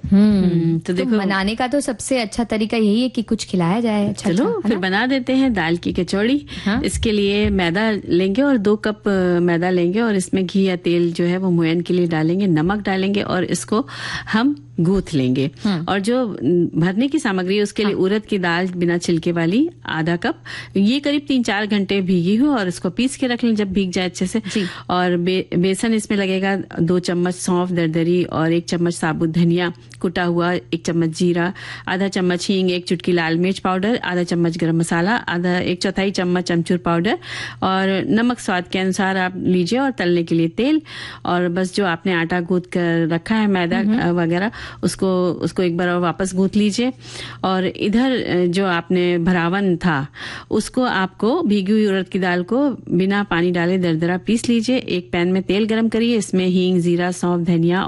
तो देखो, बनाने का तो सबसे अच्छा तरीका यही है कि कुछ खिलाया जाए। चलो फिर बना देते हैं दाल की कचौड़ी। इसके लिए मैदा लेंगे और 2 कप मैदा लेंगे और इसमें घी या तेल जो है वो मोयन के लिए डालेंगे, नमक डालेंगे और इसको हम गूंथ लेंगे। और जो भरने की सामग्री है उसके लिए उड़द की दाल बिना छिलके वाली आधा कप, ये करीब 3-4 घंटे भीगी हो और इसको पीस के रख लें जब भीग जाए अच्छे से। और बेसन इसमें लगेगा 2 चम्मच सौंफ दरदरी और 1 चम्मच साबुत धनिया कुटा हुआ, 1 चम्मच जीरा, आधा चम्मच हींग, 1 चुटकी लाल मिर्च पाउडर, आधा चम्मच गरम मसाला, आधा 1/4 चम्मच अमचूर पाउडर और नमक स्वाद के अनुसार आप लीजिए। और तलने के लिए तेल, और बस जो आपने आटा गूंथ कर रखा है मैदा वगैरह उसको एक बार वापस गूंथ लीजिए। और इधर जो आपने भरावन था उसको आपको भीगी हुई उड़द की दाल को बिना पानी डाले दरदरा पीस लीजिए। एक पैन में तेल गरम करिए, इसमें हींग, जीरा, सौंफ, धनिया